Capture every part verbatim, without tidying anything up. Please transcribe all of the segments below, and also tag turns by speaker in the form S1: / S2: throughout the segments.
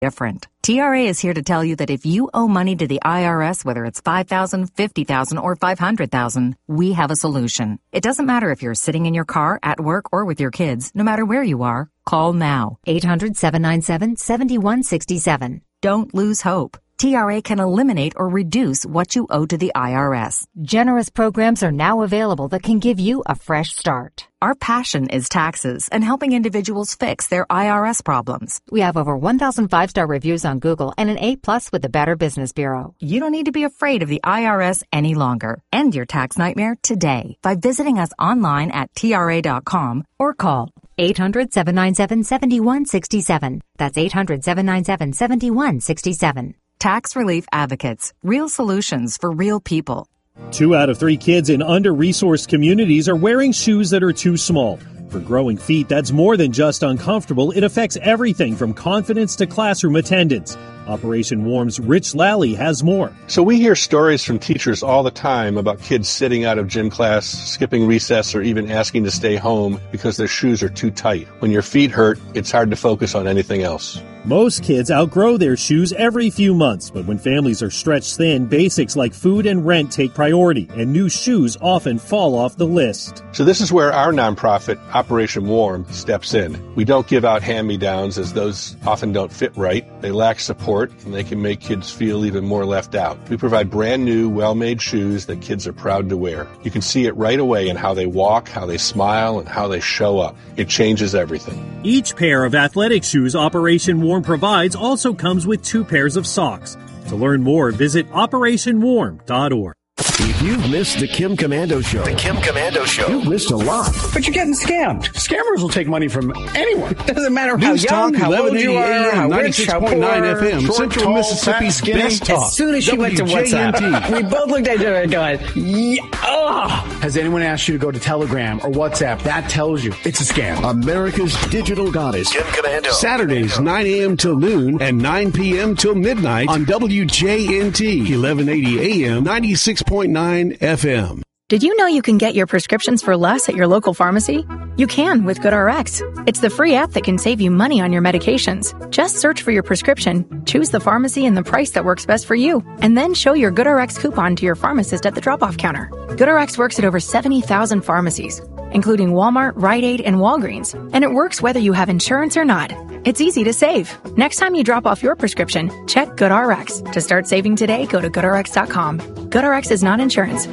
S1: different. T R A is here to tell you that if you owe money to the I R S, whether it's five thousand dollars, fifty thousand dollars, or five hundred thousand dollars, we have a solution. It doesn't matter if you're sitting in your car, at work, or with your kids. No matter where you are, call now. eight hundred, seven nine seven, seven one six seven. Don't lose hope. T R A can eliminate or reduce what you owe to the I R S. Generous programs are now available that can give you a fresh start. Our passion is taxes and helping individuals fix their I R S problems. We have over one thousand five-star reviews on Google and an A plus with the Better Business Bureau. You don't need to be afraid of the I R S any longer. End your tax nightmare today by visiting us online at T R A dot com or call eight hundred, seven nine seven, seven one six seven. That's eight hundred, seven nine seven, seven one six seven. Tax Relief Advocates. Real solutions for real people.
S2: Two out of three kids in under-resourced communities are wearing shoes that are too small. For growing feet, that's more than just uncomfortable. It affects everything from confidence to classroom attendance. Operation Warm's Rich Lally has more.
S3: So we hear stories from teachers all the time about kids sitting out of gym class, skipping recess, or even asking to stay home because their shoes are too tight. When your feet hurt, it's hard to focus on anything else.
S2: Most kids outgrow their shoes every few months, but when families are stretched thin, basics like food and rent take priority, and new shoes often fall off the list.
S3: So this is where our nonprofit, Operation Warm, steps in. We don't give out hand-me-downs, as those often don't fit right. They lack support, and they can make kids feel even more left out. We provide brand new, well-made shoes that kids are proud to wear. You can see it right away in how they walk, how they smile, and how they show up. It changes everything.
S2: Each pair of athletic shoes Operation Warm provides also comes with two pairs of socks. To learn more, visit operation warm dot org.
S4: If you've missed the Kim Komando Show,
S5: the Kim Komando Show,
S4: you've missed a lot.
S6: But you're getting scammed. Scammers will take money from anyone. Doesn't matter how
S4: News
S6: young,
S4: Talk,
S6: how old you are, how rich, how poor,
S4: F M,
S6: short,
S4: Central
S6: tall,
S4: Mississippi's
S6: fat, skinny.
S4: best talk.
S6: As soon as she went to WhatsApp, we both looked at each other and going, yeah, ugh. Has anyone asked you to go to Telegram or WhatsApp? That tells you it's a scam.
S4: America's digital goddess.
S5: Kim Komando.
S4: Saturdays, nine a.m. till noon and nine p.m. till midnight on W J N T, eleven eighty A M, ninety-six point nine F M.
S7: Did you know you can get your prescriptions for less at your local pharmacy? You can with GoodRx. It's the free app that can save you money on your medications. Just search for your prescription, choose the pharmacy and the price that works best for you, and then show your GoodRx coupon to your pharmacist at the drop-off counter. GoodRx works at over seventy thousand pharmacies, including Walmart, Rite Aid, and Walgreens, and it works whether you have insurance or not. It's easy to save. Next time you drop off your prescription, check GoodRx. To start saving today, go to good r x dot com. GoodRx is not insurance.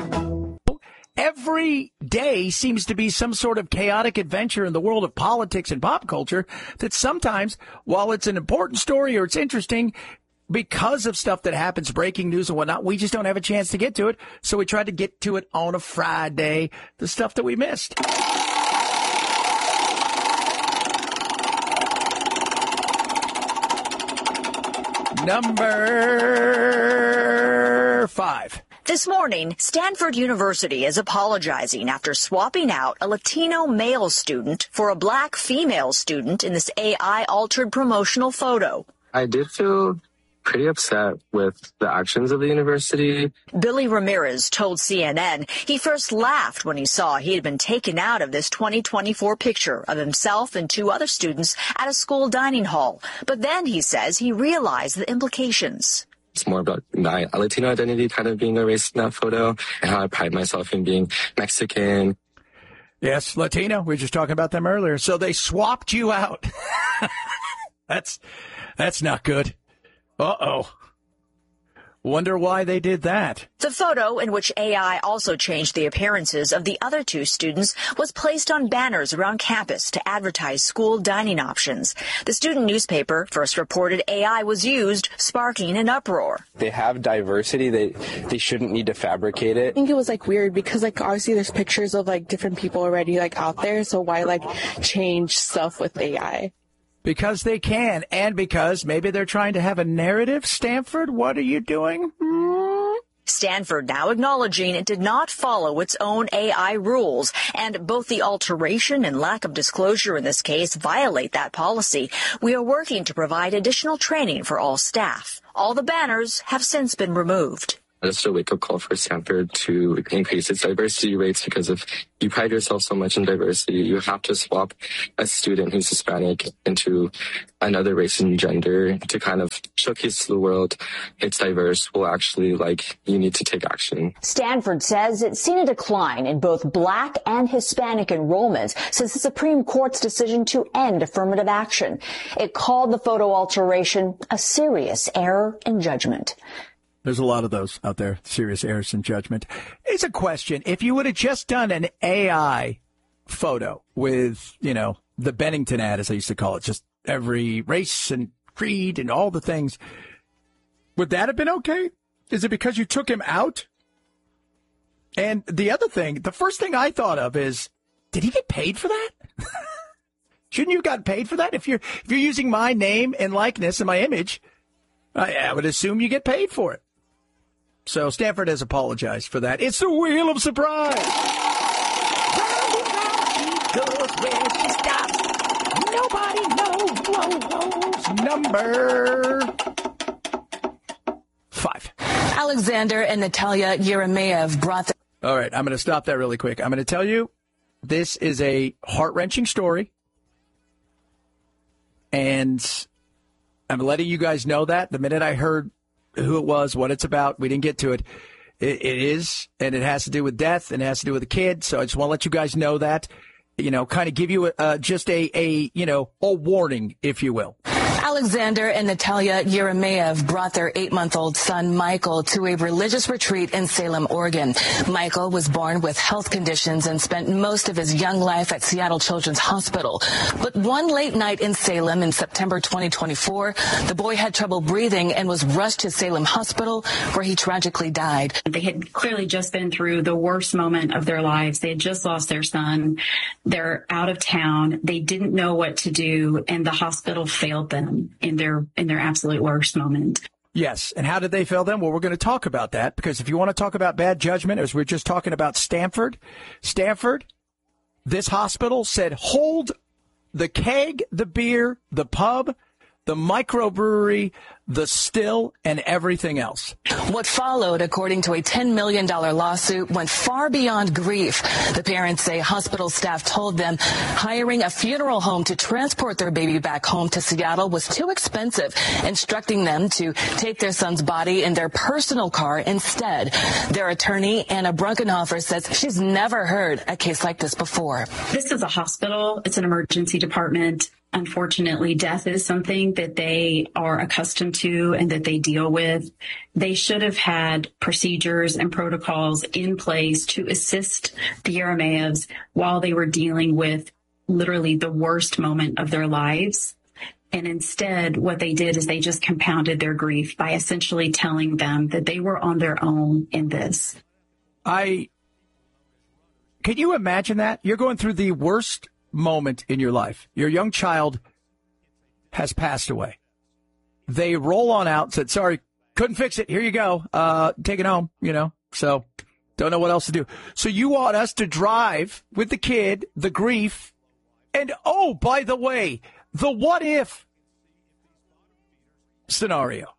S8: Every day seems to be some sort of chaotic adventure in the world of politics and pop culture that sometimes, while it's an important story or it's interesting, because of stuff that happens, breaking news and whatnot, we just don't have a chance to get to it. So we try to get to it on a Friday, the stuff that we missed. Number five.
S9: This morning, Stanford University is apologizing after swapping out a Latino male student for a black female student in this A I-altered promotional photo.
S10: I did feel pretty upset with the actions of the university.
S9: Billy Ramirez told C N N he first laughed when he saw he had been taken out of this twenty twenty-four picture of himself and two other students at a school dining hall. But then, he says, he realized the implications.
S10: It's more about my Latino identity kind of being erased in that photo and how I pride myself in being Mexican.
S8: Yes, Latino. We were just talking about them earlier. So they swapped you out. that's that's not good. Uh-oh. Wonder why they did that.
S9: The photo, in which A I also changed the appearances of the other two students, was placed on banners around campus to advertise school dining options. The student newspaper first reported A I was used, sparking an uproar.
S11: They have diversity. They they shouldn't need to fabricate it.
S12: I think it was like weird because like obviously there's pictures of like different people already like out there. So why like change stuff with A I?
S8: Because they can, and because maybe they're trying to have a narrative. Stanford, what are you doing? Hmm?
S9: Stanford now acknowledging it did not follow its own A I rules, and both the alteration and lack of disclosure in this case violate that policy. We are working to provide additional training for all staff. All the banners have since been removed.
S10: Just a wake-up call for Stanford to increase its diversity rates, because if you pride yourself so much in diversity, you have to swap a student who's Hispanic into another race and gender to kind of showcase to the world it's diverse. Well, actually, like, you need to take action.
S9: Stanford says it's seen a decline in both Black and Hispanic enrollment since the Supreme Court's decision to end affirmative action. It called the photo alteration a serious error in judgment.
S8: There's a lot of those out there, serious errors in judgment. It's a question. If you would have just done an A I photo with, you know, the Bennington ad, as I used to call it, just every race and creed and all the things, would that have been okay? Is it because you took him out? And the other thing, the first thing I thought of is, did he get paid for that? Shouldn't you have gotten paid for that? If you're, if you're using my name and likeness and my image, I, I would assume you get paid for it. So Stanford has apologized for that. It's the Wheel of Surprise. Nobody knows number five.
S5: Alexander and Natalia Yeremeyev brought the...
S8: All right, I'm going to stop that really quick. I'm going to tell you, this is a heart-wrenching story. And I'm letting you guys know that the minute I heard who it was, what it's about, we didn't get to it. It, it is, and it has to do with death, and it has to do with a kid. So I just want to let you guys know that, you know, kind of give you a, uh, just a, a, you know, a warning, if you will.
S5: Alexander and Natalia Yeremeyev brought their eight-month-old son, Michael, to a religious retreat in Salem, Oregon. Michael was born with health conditions and spent most of his young life at Seattle Children's Hospital. But one late night in Salem in September twenty twenty-four, the boy had trouble breathing and was rushed to Salem Hospital, where he tragically died.
S13: They had clearly just been through the worst moment of their lives. They had just lost their son. They're out of town. They didn't know what to do, and the hospital failed them in their in their absolute worst moment.
S8: Yes. And how did they fail them? Well, we're going to talk about that, because if you want to talk about bad judgment, as we're just talking about Stanford, Stanford, this hospital said, hold the keg, the beer, the pub, the microbrewery, the still, and everything else.
S5: What followed, according to a ten million dollars lawsuit, went far beyond grief. The parents say hospital staff told them hiring a funeral home to transport their baby back home to Seattle was too expensive, instructing them to take their son's body in their personal car instead. Their attorney, Anna Brunkenhofer, says she's never heard a case like this before.
S13: This is a hospital. It's an emergency department. Unfortunately, death is something that they are accustomed to and that they deal with. They should have had procedures and protocols in place to assist the Yeremeyevs while they were dealing with literally the worst moment of their lives. And instead, what they did is they just compounded their grief by essentially telling them that they were on their own in this.
S8: I, can you imagine that? You're going through the worst moment in your life. Your young child has passed away. They roll on out and said, sorry, couldn't fix it. Here you go. Uh, take it home, you know. So don't know what else to do. So you want us to drive with the kid, the grief, and oh, by the way, the what if scenario.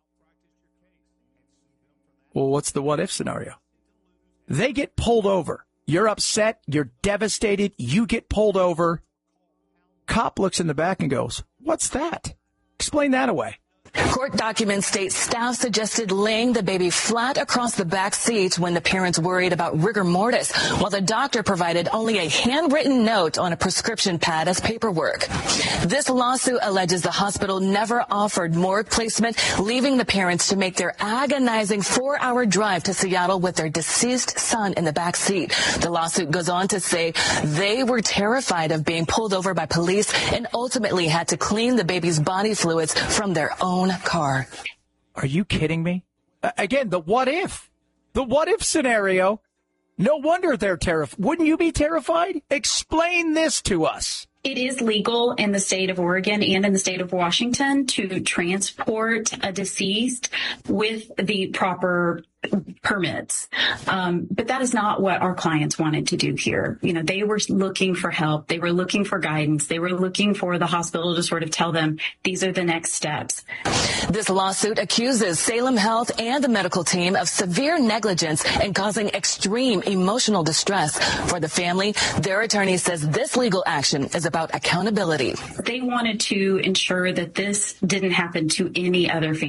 S8: Well, what's the what if scenario? They get pulled over. You're upset. You're devastated. You get pulled over. Cop looks in the back and goes, what's that? Explain that away.
S5: Court documents state staff suggested laying the baby flat across the back seat when the parents worried about rigor mortis, while the doctor provided only a handwritten note on a prescription pad as paperwork. This lawsuit alleges the hospital never offered morgue placement, leaving the parents to make their agonizing four-hour drive to Seattle with their deceased son in the back seat. The lawsuit goes on to say they were terrified of being pulled over by police and ultimately had to clean the baby's body fluids from their own car.
S8: Are you kidding me? Uh, again, the what if. The what if scenario. No wonder they're terrified. Wouldn't you be terrified? Explain this to us.
S13: It is legal in the state of Oregon and in the state of Washington to transport a deceased with the proper permits. Um, but that is not what our clients wanted to do here. You know, they were looking for help. They were looking for guidance. They were looking for the hospital to sort of tell them, these are the next steps.
S5: This lawsuit accuses Salem Health and the medical team of severe negligence and causing extreme emotional distress for the family. Their attorney says this legal action is about accountability.
S13: They wanted to ensure that this didn't happen to any other family.